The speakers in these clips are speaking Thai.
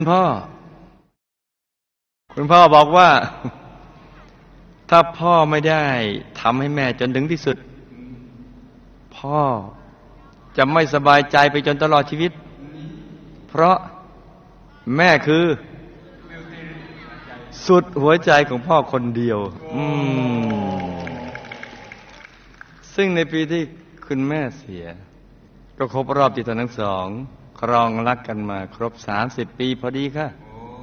พ่อคุณพ่อบอกว่าถ้าพ่อไม่ได้ทำให้แม่จนถึงที่สุดพ่อจะไม่สบายใจไปจนตลอดชีวิตเพราะแม่คือสุดหัวใจของพ่อคนเดียวซึ่งในปีที่คุณแม่เสียก็ครบรอบที่ทั้งสองครองรักกันมาครบ30 ปีพอดีค่ะ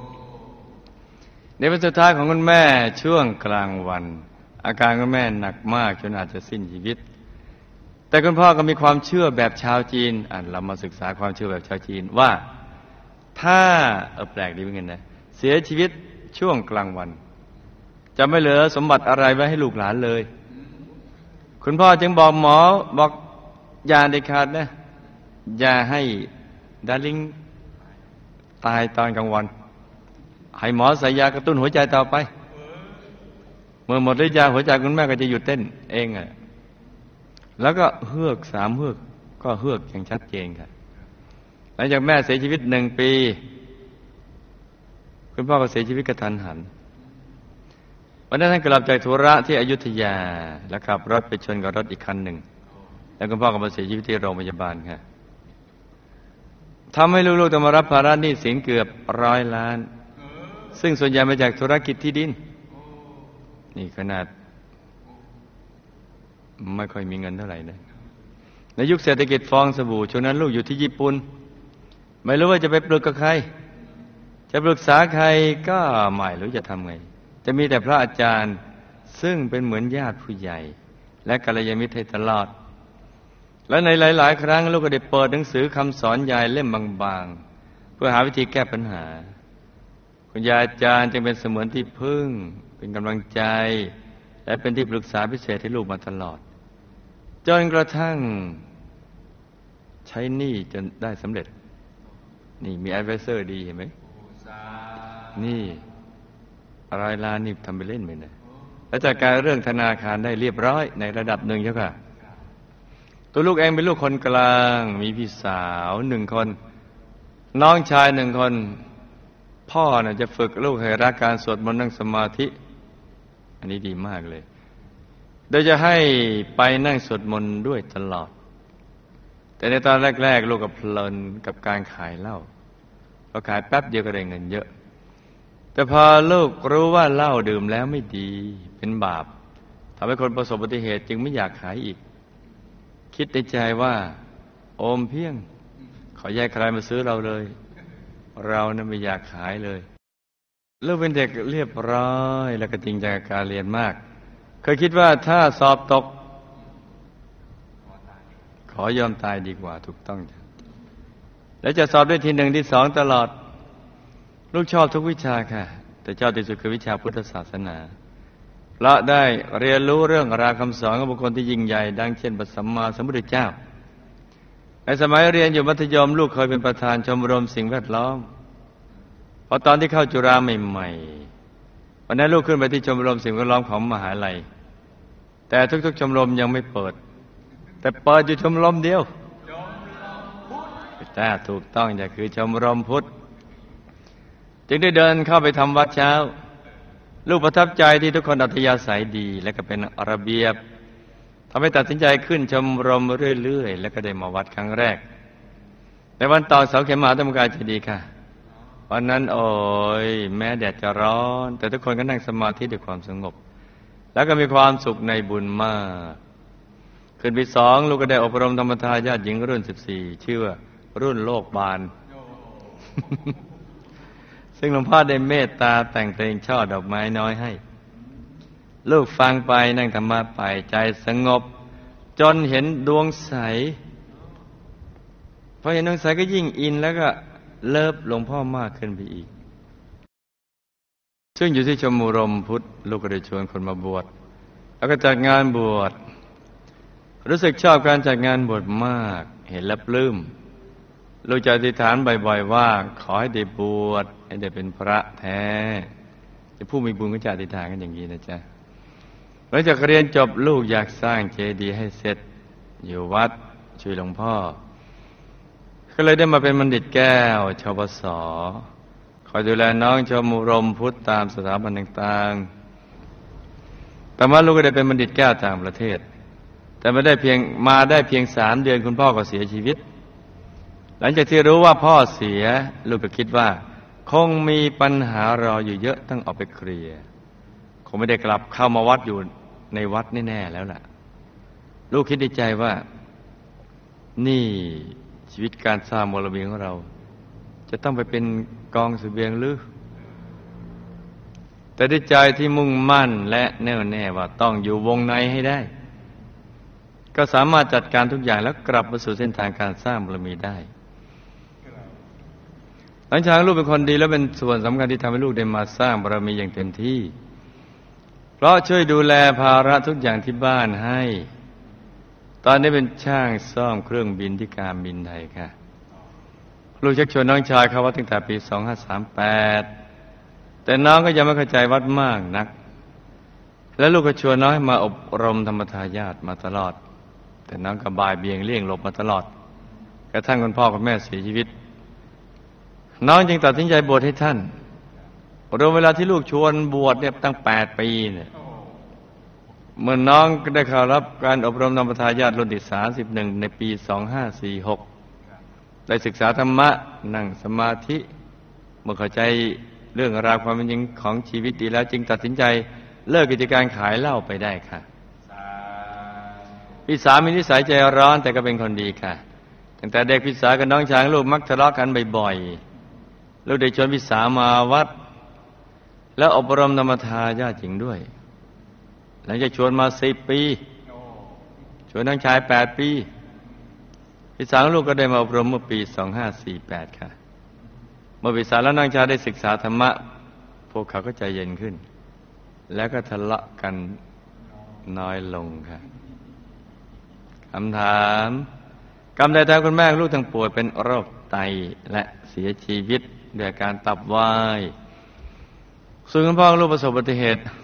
ในวันสุดท้ายของคุณแม่ช่วงกลางวันอาการคุณแม่หนักมากจนอาจจะสิ้นชีวิตแต่คุณพ่อก็มีความเชื่อแบบชาวจีนเรามาศึกษาความเชื่อแบบชาวจีนว่าถ้าแปลกดีเหมือนกันนะเสียชีวิตช่วงกลางวันจะไม่เหลือสมบัติอะไรไว้ให้ลูกหลานเลยคุณพ่อจึงบอกหมอบอกอย่าเด็ดขาดนะอย่าให้ดาริ่งตายตอนกลางวันให้หมอใส่ยากระตุ้นหัวใจต่อไปเมื่อหมดฤทธิ์ยาหัวใจคุณแม่ก็จะหยุดเต้นเองแล้วก็เฮือก3 เฮือกก็เฮือกอย่างชัดเจนค่ะหลังจากแม่เสียชีวิต1 ปีคุณพ่อก็เสียชีวิตกระทันหันวันนั้นท่านกลับจากธุระที่อยุธยาแล้วขับรถไปชนกับรถอีกคันหนึ่งแล้วคุณพ่อก็มาเสียชีวิตที่โรงพยาบาลค่ะทำให้ลูกๆต้องมารับภาระหนี้สินเกือบ100 ล้านซึ่งส่วนใหญ่มาจากธุรกิจที่ดินนี่ขนาดไม่ค่อยมีเงินเท่าไหร่นะในยุคเศรษฐกิจฟองสบู่ช่วงนั้นลูกอยู่ที่ญี่ปุ่นไม่รู้ว่าจะไปปรึกกับใครจะปรึกษาใครก็ไม่รู้จะทำไงจะมีแต่พระอาจารย์ซึ่งเป็นเหมือนญาติผู้ใหญ่และกัลยาณมิตรให้ตลอดและในหลายๆครั้งลูกก็ได้เปิดหนังสือคำสอนยายเล่มบางๆเพื่อหาวิธีแก้ปัญหาคุณยายอาจารย์จึงเป็นเสมือนที่พึ่งเป็นกำลังใจและเป็นที่ปรึกษาพิเศษให้ลูกมาตลอดจนกระทั่งใช้หนี้จนได้สำเร็จนี่มีแอดไวเซอร์ดีเห็นไหมนี่100 ล้านนี่ทำไปเล่นไปนะแล้วจัดการเรื่องธนาคารได้เรียบร้อยในระดับหนึ่งเจ้าค่ะตัวลูกเองเป็นลูกคนกลางมีพี่สาว1 คนน้องชาย1 คนพ่อน่ะจะฝึกลูกให้รักการสวดมนต์นั่งสมาธิอันนี้ดีมากเลยโดยจะให้ไปนั่งสวดมนต์ด้วยตลอดแต่ในตอนแรกๆลูกก็เพลินกับการขายเหล้าพอขายแป๊บเดียวก็ได้เงินเยอะแต่พอลูกรู้ว่าเหล้าดื่มแล้วไม่ดีเป็นบาปทำให้คนประสบอุบัติเหตุจึงไม่อยากขายอีกคิดในใจว่าโอมเพียงขอแยกใครมาซื้อเราเลยเรานั้นไม่อยากขายเลยลูกเป็นเด็กเรียบร้อยแล้วก็จริงจังกับการเรียนมากเคยคิดว่าถ้าสอบตกขอยอมตายดีกว่าถูกต้องจ้ะแล้วจะสอบได้ที่1ที่2ตลอดลูกชอบทุกวิชาค่ะแต่ชอบที่สุดคือวิชาพุทธศาสนาและได้เรียนรู้เรื่องราวคำสอนของบุคคลที่ยิ่งใหญ่ดังเช่นพระสัมมาสัมพุทธเจ้าในสมัยเรียนอยู่มัธยมลูกเคยเป็นประธานชมรมสิ่งแวดล้อมพอตอนที่เข้าจุฬาใหม่ๆวันนั้นลูกขึ้นไปที่ชมรมสิ่งแวดล้อมของมหาลัยแต่ทุกๆชมรมยังไม่เปิดแต่เปิดอยู่ชมรมเดียวแต่ถูกต้องจะคือชมรมพุทธจึงได้เดินเข้าไปทำวัดเช้าลูกประทับใจที่ทุกคนอัธยาศัยดีและก็เป็นระเบียบทำให้ตัดสินใจขึ้นชมรมเรื่อยๆแล้วก็ได้มาวัดครั้งแรกในวันตอกเสาเข็มมหาธรรมกายเจดีย์ค่ะวันนั้นโอ้ยแม้แดดจะร้อนแต่ทุกคนก็นั่งสมาธิด้วยความสงบแล้วก็มีความสุขในบุญมากขึ้นปี2ลูกก็ได้อบรมธรรมทายาทหญิงรุ่น14ชื่อว่ารุ่นโลกบาน ซึ่งหลวงพ่อได้เมตตาแต่งเพลงช่อดอกไม้น้อยให้ลูกฟังไปนั่งธรรมะไปใจสงบจนเห็นดวงใสพอเห็นดวงใสก็ยิ่งอินแล้วก็เลิฟหลวงพ่อมากขึ้นไปอีกซึ่งอยู่ที่ชมรมพุทธลูกก็ได้ชวนคนมาบวชแล้วก็จัดงานบวชรู้สึกชอบการจัดงานบวชมากเห็นแล้วปลื้มลูกจะอธิษฐานบ่อยๆว่าขอให้ได้บวชให้ได้เป็นพระแท้จะผู้มีบุญก็จะอธิษฐานกันอย่างนี้นะจ๊ะหลังจากเรียนจบลูกอยากสร้างเจดีย์ให้เสร็จอยู่วัดช่วยหลวงพ่อก็เลยได้มาเป็นบัณฑิตแก้วชวสคอยดูแลน้องชมรมพุทธตามสถาบันต่างๆแต่ว่าลูกก็ได้เป็นบัณฑิตแก้วต่างประเทศแต่มาได้เพียง3 เดือนคุณพ่อก็เสียชีวิตหลังจากที่รู้ว่าพ่อเสียลูกก็คิดว่าคงมีปัญหารออยู่เยอะต้องออกไปเคลียร์คงไม่ได้กลับเข้ามาวัดอยู่ในวัดแน่ๆแล้วล่ะลูกคิดในใจว่านี่ชีวิตการสร้างบารมีของเราจะต้องไปเป็นกองเสบียงหรือแต่ด้วยใจที่มุ่งมั่นและแน่วแน่ว่าต้องอยู่วงในให้ได้ก็สามารถจัดการทุกอย่างแล้วกลับมาสู่เส้นทางการสร้างบารมีได้หลังจากลูกเป็นคนดีและเป็นส่วนสำคัญที่ทำให้ลูกได้มาสร้างบารมีอย่างเต็มที่เพราะช่วยดูแลภาระทุกอย่างที่บ้านให้ตอนนี้เป็นช่างซ่อมเครื่องบินที่การบินไทยค่ะลูกชักชวนน้องชายเข้าวัดตั้งแต่ปี 2538 แต่น้องก็ยังไม่เข้าใจวัดมากนักและลูกก็ชวนน้องให้มาอบรมธรรมทายาทมาตลอดแต่น้องก็บ่ายเบี่ยงเลี่ยงหลบมาตลอดกระทั่งคุณพ่อกับแม่เสียชีวิตน้องจึงตัดสินใจบวชให้ท่านรวมเวลาที่ลูกชวนบวชเนี่ยตั้ง8 ปีเนี่ยเมื่อน้องได้เข้ารับการอบรมธรรมทายาทรุ่นที่31ในปี 2546ได้ศึกษาธรรมะนั่งสมาธิเมื่อเข้าใจเรื่องราวความเป็นจริงของชีวิตดีแล้วจึงตัดสินใจเลิกกิจการขายเหล้าไปได้ค่ะพี่สาวมีนิสัยใจร้อนแต่ก็เป็นคนดีค่ะตั้งแต่เด็กพี่สาวกับน้องชายลูกมักทะเลาะกันบ่อยๆลูกได้ชวนพี่สาวมาวัดแล้วอบรมธรรมทายาทจริงด้วยหลังจากชวนมา10 ปีชวนน้องชาย8 ปีพี่สาวลูกก็ได้มาอบรมเมื่อปี 2548 ค่ะเมื่อพี่สาวและน้องชายได้ศึกษาธรรมะพวกเขาก็ใจเย็นขึ้นแล้วก็ทะเลาะกันน้อยลงค่ะคำถามกรรมใดทำคุณแม่ลูกทั้งป่วยเป็นโรคไตและเสียชีวิตด้วยอาการตับวายส่วนคุณพ่อลูกประสบอุบัติเหตุ